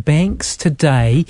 banks today,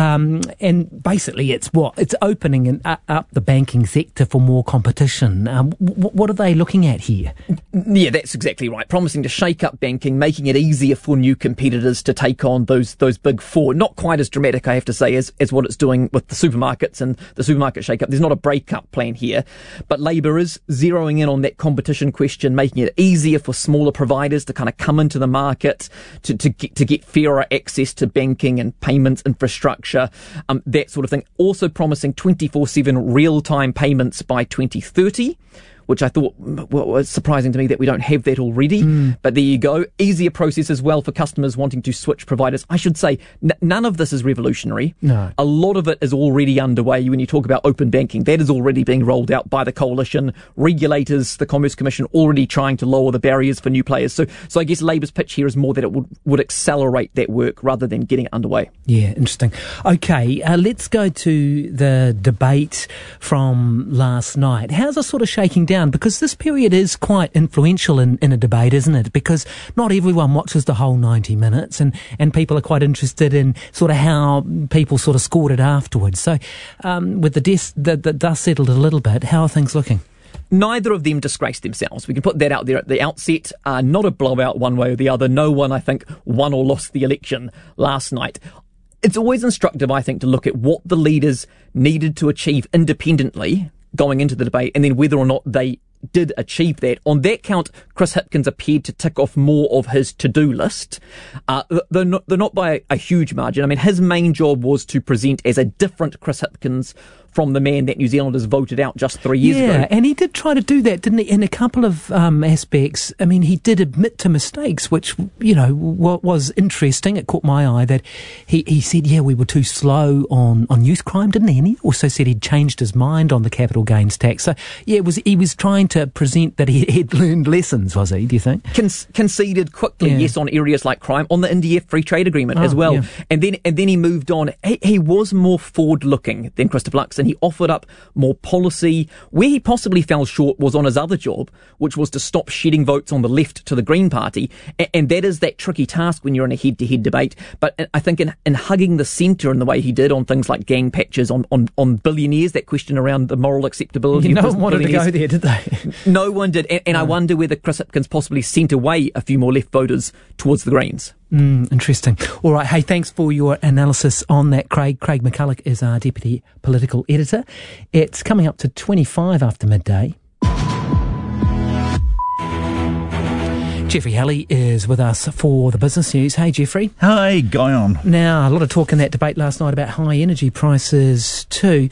and basically it's opening up the banking sector for more competition. What are they looking at here? Yeah, that's exactly right. Promising to shake up banking, making it easier for new competitors to take on those big four. Not quite as dramatic, I have to say, as what it's doing with the supermarkets and the supermarket shake-up. There's not a break-up plan here, but Labour is zeroing in on that competition question, making it easier for smaller providers to kind of come into the market, to get fairer access to banking and payments infrastructure, that sort of thing. Also promising 24/7 real-time payments by 2030. Which I thought was surprising to me that we don't have that already. But there you go. Easier process as well for customers wanting to switch providers. I should say, none of this is revolutionary. No. A lot of it is already underway. When you talk about open banking, that is already being rolled out by the coalition. Regulators, the Commerce Commission, already trying to lower the barriers for new players. So I guess Labour's pitch here is more that it would accelerate that work rather than getting it underway. Yeah, interesting. Okay, let's go to the debate from last night. How's it sort of shaking down? Because this period is quite influential in a debate, isn't it? Because not everyone watches the whole 90 minutes and people are quite interested in sort of how people sort of scored it afterwards. So with the dust settled a little bit, how are things looking? Neither of them disgraced themselves. We can put that out there at the outset. Not a blowout one way or the other. No one, I think, won or lost the election last night. It's always instructive, I think, to look at what the leaders needed to achieve independently going into the debate, and then whether or not they did achieve that. On that count, Chris Hipkins appeared to tick off more of his to-do list. They're not by a huge margin. I mean, his main job was to present as a different Chris Hipkins from the man that New Zealanders voted out just 3 years ago. Yeah, and he did try to do that, didn't he, in a couple of aspects. I mean, he did admit to mistakes, which, you know, was interesting. It caught my eye that he said, yeah, we were too slow on youth crime, didn't he? And he also said he'd changed his mind on the capital gains tax. So, yeah, he was trying to present that he had learned lessons, was he, do you think? Conceded quickly, yes, on areas like crime, on the India Free Trade Agreement as well. Yeah. And then he moved on. He was more forward-looking than Christopher Luxon. He offered up more policy. Where he possibly fell short was on his other job, which was to stop shedding votes on the left to the Green Party. And that is that tricky task when you're in a head-to-head debate. But I think in hugging the centre in the way he did on things like gang patches, on billionaires, that question around the moral acceptability. No one wanted to go there, did they? No one did. And I wonder whether Chris Hipkins possibly sent away a few more left voters towards the Greens. Interesting. All right. Hey, thanks for your analysis on that, Craig. Craig McCulloch is our Deputy Political Editor. It's coming up to 25 after midday. Jeffrey Halley is with us for the business news. Hey, Jeffrey. Hi, Guyon. Now, a lot of talk in that debate last night about high energy prices too.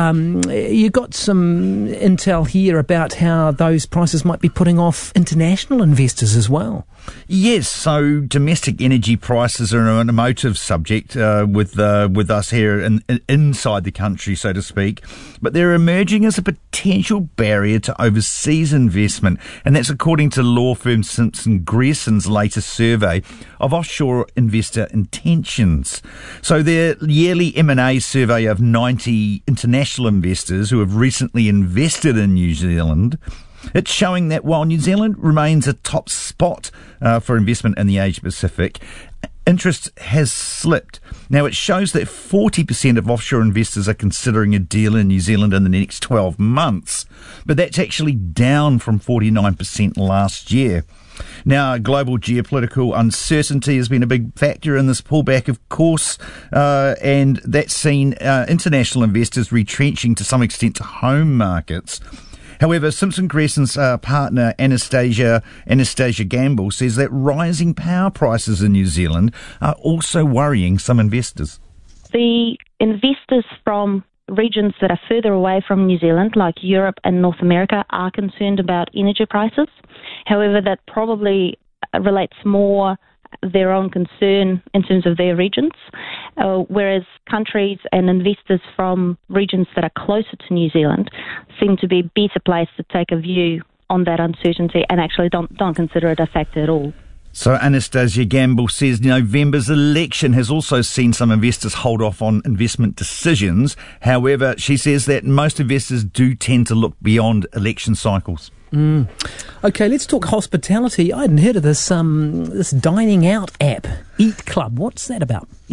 You got some intel here about how those prices might be putting off international investors as well. Yes, so domestic energy prices are an emotive subject with us here inside the country, so to speak. But they're emerging as a potential barrier to overseas investment, and that's according to law firm Simpson Grierson's latest survey of offshore investor intentions. So their yearly M&A survey of 90 international investors who have recently invested in New Zealand, it's showing that while New Zealand remains a top spot for investment in the Asia Pacific, interest has slipped. Now, it shows that 40% of offshore investors are considering a deal in New Zealand in the next 12 months, but that's actually down from 49% last year. Now, global geopolitical uncertainty has been a big factor in this pullback, of course, and that's seen international investors retrenching to some extent to home markets. However, Simpson Grierson's partner Anastasia Gamble says that rising power prices in New Zealand are also worrying some investors. The investors from regions that are further away from New Zealand, like Europe and North America, are concerned about energy prices. However, that probably relates more their own concern in terms of their regions, whereas countries and investors from regions that are closer to New Zealand seem to be better placed to take a view on that uncertainty and actually don't consider it a factor at all. So Anastasia Gamble says November's election has also seen some investors hold off on investment decisions. However, she says that most investors do tend to look beyond election cycles. Okay, let's talk hospitality. I hadn't heard of this dining out app, Eat Club. What's that about?